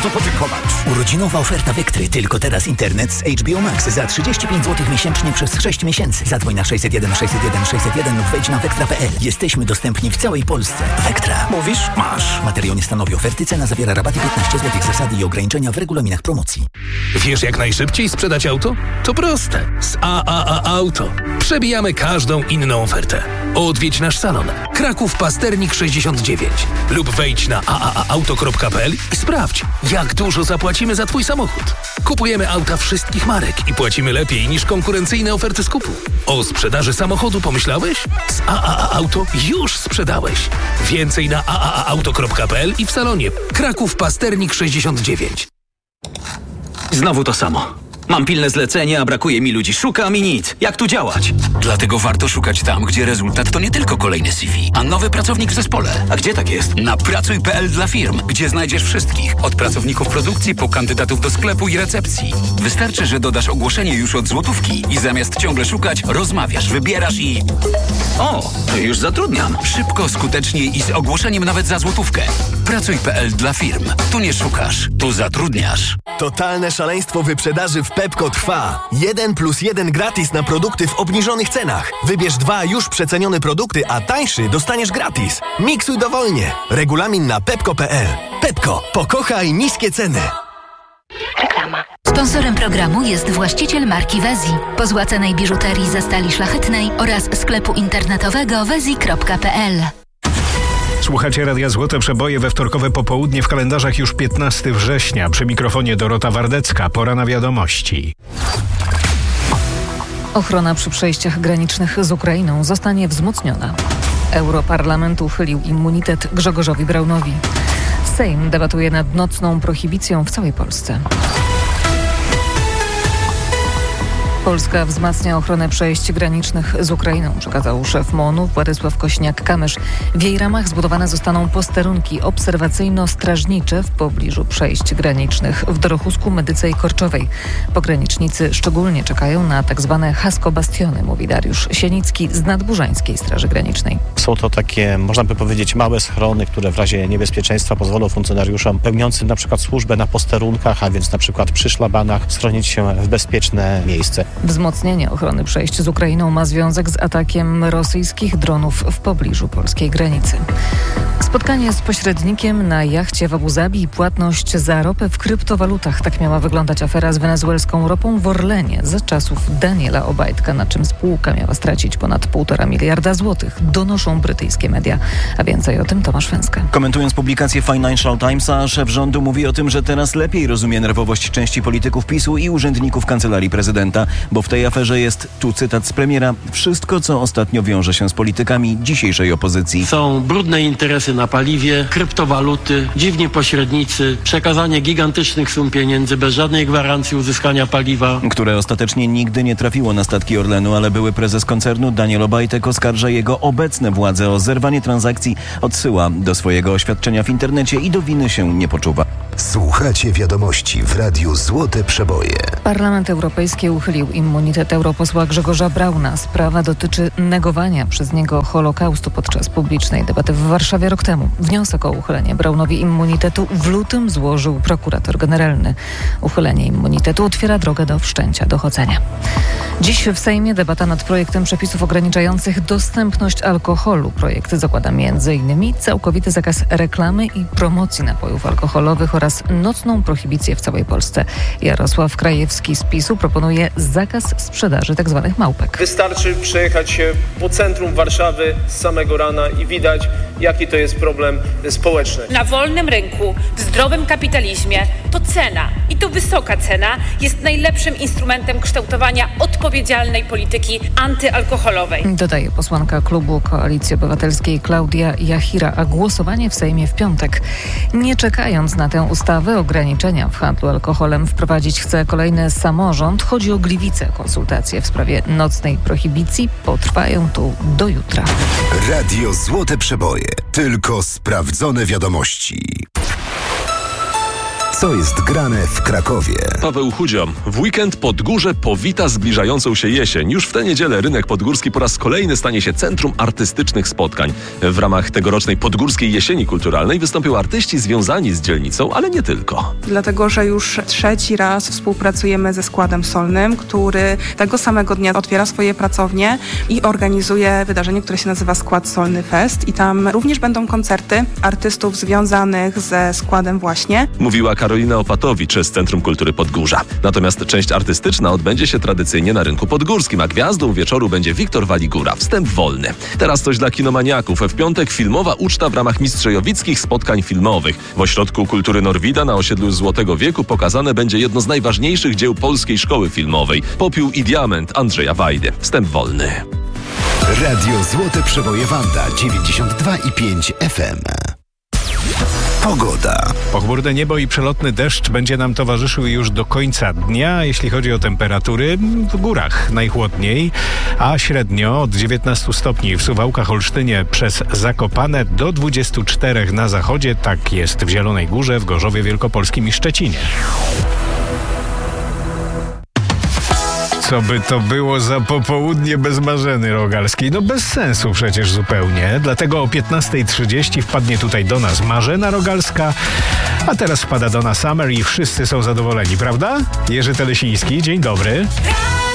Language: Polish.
warto podziękować. Urodzinowa oferta Vectry. Tylko teraz internet z HBO Max za 35 zł miesięcznie przez 6 miesięcy. Zadzwoń na 601 601 601 lub wejdź na vectra.pl. Jesteśmy dostępni w całej Polsce. Vectra. Mówisz? Masz. Materiał nie stanowi oferty. Cena zawiera rabaty 15 zł. Zasady i ograniczenia w regulaminach promocji. Wiesz, jak najszybciej sprzedać auto? To proste. Z AAA Auto. Przebijamy każdą inną ofertę. Odwiedź nasz salon. Kraków Pasternik 69. Lub wejdź na aaauto.pl i sprawdź, jak dużo zapłacimy za Twój samochód. Kupujemy auta wszystkich marek i płacimy lepiej niż konkurencyjne oferty skupu. O sprzedaży samochodu pomyślałeś? Z AAA Auto już sprzedałeś. Więcej na aaauto.pl i w salonie. Kraków Pasternik 69. Znowu to samo. Mam pilne zlecenie, a brakuje mi ludzi. Szukam i nic. Jak tu działać? Dlatego warto szukać tam, gdzie rezultat to nie tylko kolejne CV, a nowy pracownik w zespole. A gdzie tak jest? Na pracuj.pl dla firm, gdzie znajdziesz wszystkich. Od pracowników produkcji po kandydatów do sklepu i recepcji. Wystarczy, że dodasz ogłoszenie już od złotówki i zamiast ciągle szukać, rozmawiasz, wybierasz i... O, już zatrudniam. Szybko, skutecznie i z ogłoszeniem nawet za złotówkę. Pracuj.pl dla firm. Tu nie szukasz, tu zatrudniasz. Totalne szaleństwo wyprzedaży w Pepco trwa. 1+1 gratis na produkty w obniżonych cenach. Wybierz 2 już przecenione produkty, a tańszy dostaniesz gratis. Miksuj dowolnie. Regulamin na pepco.pl. Pepco. Pokochaj niskie ceny. Reklama. Sponsorem programu jest właściciel marki Wezi, pozłacanej biżuterii ze stali szlachetnej oraz sklepu internetowego wezi.pl. Słuchacie Radia Złote Przeboje we wtorkowe popołudnie, w kalendarzach już 15 września. Przy mikrofonie Dorota Wardecka. Pora na wiadomości. Ochrona przy przejściach granicznych z Ukrainą zostanie wzmocniona. Europarlament uchylił immunitet Grzegorzowi Braunowi. Sejm debatuje nad nocną prohibicją w całej Polsce. Polska wzmacnia ochronę przejść granicznych z Ukrainą, przekazał szef MON-u Władysław Kośniak-Kamysz. W jej ramach zbudowane zostaną posterunki obserwacyjno-strażnicze w pobliżu przejść granicznych w Dorochusku, Medyce i Korczowej. Pogranicznicy szczególnie czekają na tzw. hasko-bastiony, mówi Dariusz Sienicki z Nadburzańskiej Straży Granicznej. Są to takie, można by powiedzieć, małe schrony, które w razie niebezpieczeństwa pozwolą funkcjonariuszom pełniącym na przykład służbę na posterunkach, a więc na przykład przy szlabanach, schronić się w bezpieczne miejsce. Wzmocnienie ochrony przejść z Ukrainą ma związek z atakiem rosyjskich dronów w pobliżu polskiej granicy. Spotkanie z pośrednikiem na jachcie w Abu Zabi i płatność za ropę w kryptowalutach. Tak miała wyglądać afera z wenezuelską ropą w Orlenie za czasów Daniela Obajtka, na czym spółka miała stracić ponad 1,5 miliarda złotych, donoszą brytyjskie media. A więcej o tym Tomasz Węska. Komentując publikację Financial Timesa, szef rządu mówi o tym, że teraz lepiej rozumie nerwowość części polityków PiS-u i urzędników Kancelarii Prezydenta, bo w tej aferze jest, tu cytat z premiera, wszystko, co ostatnio wiąże się z politykami dzisiejszej opozycji. Są brudne interesy na paliwie, kryptowaluty, dziwni pośrednicy, przekazanie gigantycznych sum pieniędzy bez żadnej gwarancji uzyskania paliwa. Które ostatecznie nigdy nie trafiło na statki Orlenu, ale były prezes koncernu Daniel Obajtek oskarża jego obecne władze o zerwanie transakcji, odsyła do swojego oświadczenia w internecie i do winy się nie poczuwa. Słuchacie wiadomości w Radiu Złote Przeboje. Parlament Europejski uchylił immunitet europosła Grzegorza Brauna. Sprawa dotyczy negowania przez niego Holokaustu podczas publicznej debaty w Warszawie rok temu. Wniosek o uchylenie Braunowi immunitetu w lutym złożył prokurator generalny. Uchylenie immunitetu otwiera drogę do wszczęcia dochodzenia. Dziś w Sejmie debata nad projektem przepisów ograniczających dostępność alkoholu. Projekt zakłada m.in. całkowity zakaz reklamy i promocji napojów alkoholowych oraz nocną prohibicję w całej Polsce. Jarosław Krajewski z PiS-u proponuje zakaz sprzedaży tzw. małpek. Wystarczy przejechać się po centrum Warszawy z samego rana i widać, jaki to jest problem społeczny. Na wolnym rynku, w zdrowym kapitalizmie to cena i to wysoka cena jest najlepszym instrumentem kształtowania odpowiedzialnej polityki antyalkoholowej. Dodaje posłanka klubu Koalicji Obywatelskiej Klaudia Jachira, a głosowanie w Sejmie w piątek. Nie czekając na tę ustawę, ograniczenia w handlu alkoholem wprowadzić chce kolejny samorząd. Chodzi o Gliwice. Konsultacje w sprawie nocnej prohibicji potrwają tu do jutra. Radio Złote Przeboje. Tylko sprawdzone wiadomości. Co jest grane w Krakowie? Paweł Chudzio. W weekend Podgórze powita zbliżającą się jesień. Już w tę niedzielę rynek podgórski po raz kolejny stanie się centrum artystycznych spotkań. W ramach tegorocznej Podgórskiej Jesieni Kulturalnej wystąpią artyści związani z dzielnicą, ale nie tylko. Dlatego, że już trzeci raz współpracujemy ze Składem Solnym, który tego samego dnia otwiera swoje pracownie i organizuje wydarzenie, które się nazywa Skład Solny Fest. I tam również będą koncerty artystów związanych ze składem właśnie. Mówiła Karolina Opatowicz z Centrum Kultury Podgórza. Natomiast część artystyczna odbędzie się tradycyjnie na rynku podgórskim, a gwiazdą wieczoru będzie Wiktor Waligura. Wstęp wolny. Teraz coś dla kinomaniaków. W piątek filmowa uczta w ramach Mistrzejowickich Spotkań Filmowych. W Ośrodku Kultury Norwida na osiedlu Złotego Wieku pokazane będzie jedno z najważniejszych dzieł polskiej szkoły filmowej. Popiół i diament Andrzeja Wajdy. Wstęp wolny. Radio Złote Przeboje Wanda 92,5 FM. Pogoda. Pochmurne niebo i przelotny deszcz będzie nam towarzyszył już do końca dnia. Jeśli chodzi o temperatury, w górach najchłodniej, a średnio od 19 stopni w Suwałkach, Olsztynie przez Zakopane do 24 na zachodzie. Tak jest w Zielonej Górze, w Gorzowie Wielkopolskim i Szczecinie. Co by to było za popołudnie bez Marzeny Rogalskiej? No bez sensu przecież zupełnie. Dlatego o 15:30 wpadnie tutaj do nas Marzena Rogalska, a teraz wpada do nas Summer i wszyscy są zadowoleni, prawda? Jerzy Telesiński, dzień dobry.